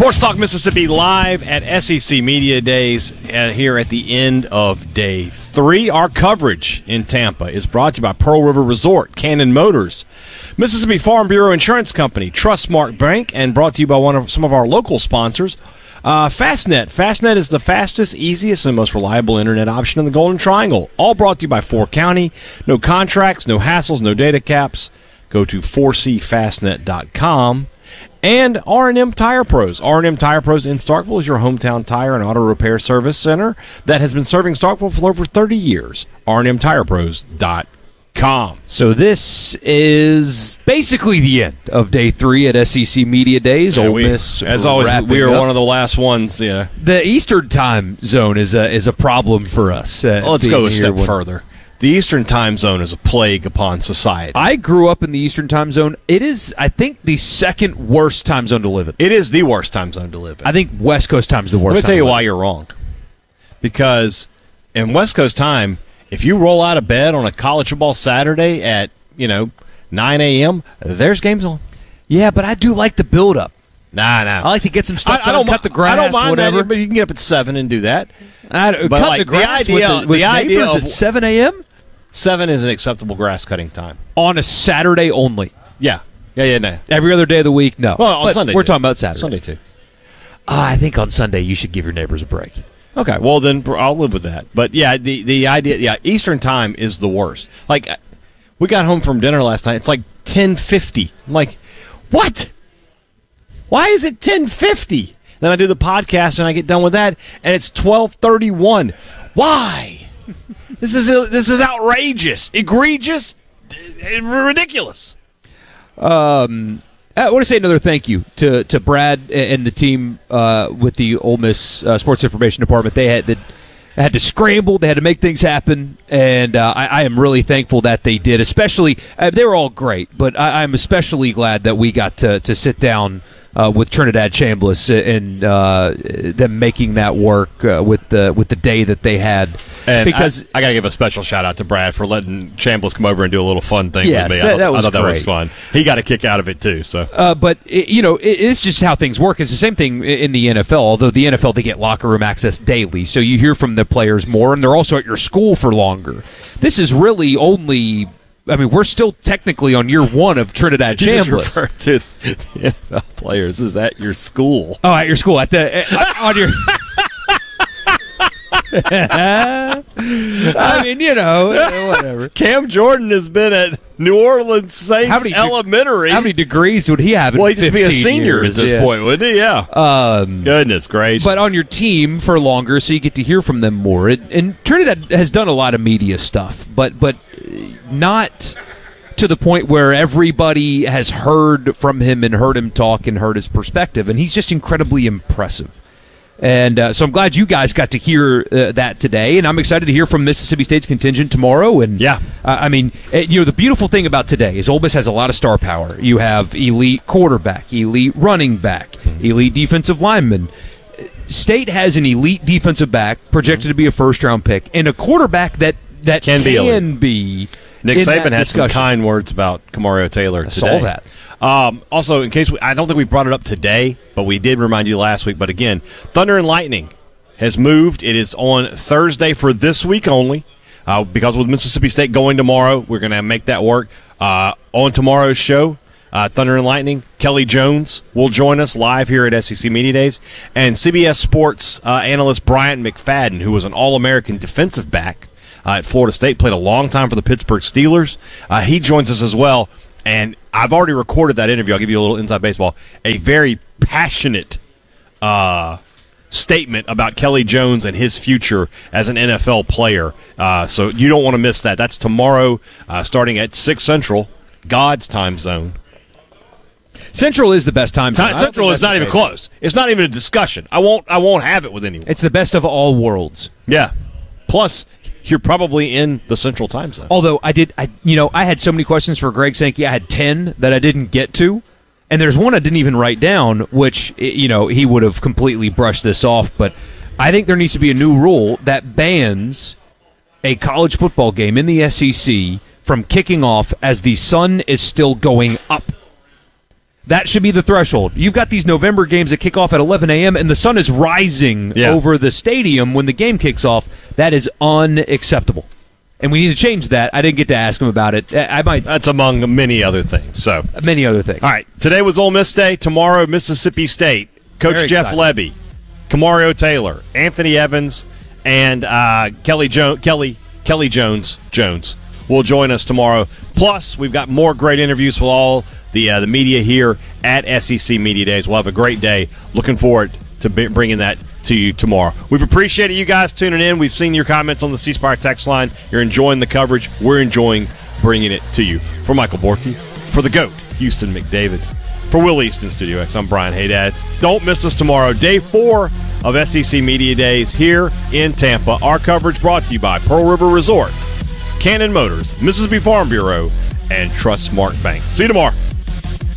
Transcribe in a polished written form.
Sports Talk Mississippi live at SEC Media Days here at the end of day 3. Our coverage in Tampa is brought to you by Pearl River Resort, Cannon Motors, Mississippi Farm Bureau Insurance Company, Trustmark Bank, and brought to you by some of our local sponsors, Fastnet. Fastnet is the fastest, easiest, and most reliable internet option in the Golden Triangle. All brought to you by 4 County. No contracts, no hassles, no data caps. Go to 4cfastnet.com. And R&M Tire Pros. R&M Tire Pros in Starkville is your hometown tire and auto repair service center that has been serving Starkville for over 30 years. rnmtirepros.com. So this is basically the end of day 3 at SEC Media Days. Ole Miss, as always, we are one of the last ones. Yeah. The Eastern time zone is a problem for us. Let's go a step further. The Eastern time zone is a plague upon society. I grew up in the Eastern time zone. It is, I think, the second worst time zone to live in. It is the worst time zone to live in. I think West Coast time is the worst. Let me tell you why you're wrong. Because in West Coast time, if you roll out of bed on a college football Saturday at 9 a.m., there's games on. Yeah, but I do like the build-up. Nah. I like to get some stuff done, cut the grass, I don't mind whatever. That, but you can get up at 7 and do that. Cut the grass with neighbors at 7 a.m.? 7 is an acceptable grass cutting time. On a Saturday only? Yeah, no. Every other day of the week, no. Well, on Sunday, we're talking about Saturday. Sunday, too. I think on Sunday you should give your neighbors a break. Okay, well, then I'll live with that. But, yeah, the idea, Eastern time is the worst. Like, we got home from dinner last night. It's like 10:50. I'm like, what? Why is it 10:50? Then I do the podcast, and I get done with that, and it's 12:31. Why? This is outrageous, egregious, ridiculous. I want to say another thank you to Brad and the team with the Ole Miss Sports Information Department. They had to scramble. They had to make things happen, and I am really thankful that they did. Especially, they were all great, but I'm especially glad that we got to sit down with Trinidad Chambliss and them making that work with the day that they had. And because I got to give a special shout out to Brad for letting Chambliss come over and do a little fun thing yes, with me. That was I thought great. That was fun. He got a kick out of it too. So, but it's just how things work. It's the same thing in the NFL. Although the NFL, they get locker room access daily, so you hear from the players more, and they're also at your school for longer. This is really only. I mean, we're still technically on year 1 of Trinidad Chambliss. You just referred to the NFL players is at your school. Oh, at your school, on your. I mean, whatever. Cam Jordan has been at New Orleans Saints Elementary. How many degrees would he have? Well, he'd just be a senior at this point, wouldn't he? Yeah. Goodness gracious. But on your team for longer, so you get to hear from them more. And Trinidad has done a lot of media stuff, but not to the point where everybody has heard from him and heard him talk and heard his perspective. And he's just incredibly impressive. And so I'm glad you guys got to hear that today, and I'm excited to hear from Mississippi State's contingent tomorrow. And yeah, I mean, the beautiful thing about today is Ole Miss has a lot of star power. You have elite quarterback, elite running back, elite defensive lineman. State has an elite defensive back projected to be a first-round pick, and a quarterback that can be. Nick Saban had some kind words about Kamario Taylor today. I saw that. Also, in case I don't think we brought it up today, but we did remind you last week. But again, Thunder and Lightning has moved. It is on Thursday for this week only. Because with Mississippi State going tomorrow, we're going to make that work. On tomorrow's show, Thunder and Lightning, Kelly Jones will join us live here at SEC Media Days. And CBS Sports analyst Bryant McFadden, who was an All-American defensive back at Florida State, played a long time for the Pittsburgh Steelers. He joins us as well. And I've already recorded that interview. I'll give you a little inside baseball. A very passionate statement about Kelly Jones and his future as an NFL player. So you don't want to miss that. That's tomorrow starting at 6 Central, God's time zone. Central is the best time zone. Central is not even close. It's not even a discussion. I won't have it with anyone. It's the best of all worlds. Yeah. Plus, you're probably in the Central time zone. Although I had so many questions for Greg Sankey. I had 10 that I didn't get to, and there's one I didn't even write down, which he would have completely brushed this off. But I think there needs to be a new rule that bans a college football game in the SEC from kicking off as the sun is still going up. That should be the threshold. You've got these November games that kick off at 11 a.m., and the sun is rising over the stadium when the game kicks off. That is unacceptable. And we need to change that. I didn't get to ask him about it. That's among many other things. So many other things. All right. Today was Ole Miss Day. Tomorrow, Mississippi State. Coach Very Jeff exciting. Lebby, Kamario Taylor, Anthony Evans, and Kelly Jones will join us tomorrow. Plus, we've got more great interviews with all the media here at SEC Media Days. We'll have a great day. Looking forward to bringing that to you tomorrow. We've appreciated you guys tuning in. We've seen your comments on the C Spire text line. You're enjoying the coverage. We're enjoying bringing it to you. For Michael Borky, for the GOAT, Houston McDavid, for Will Easton, Studio X, I'm Brian Haydad. Don't miss us tomorrow, day 4 of SEC Media Days here in Tampa. Our coverage brought to you by Pearl River Resort, Cannon Motors, Mississippi Farm Bureau, and Trust Smart Bank. See you tomorrow.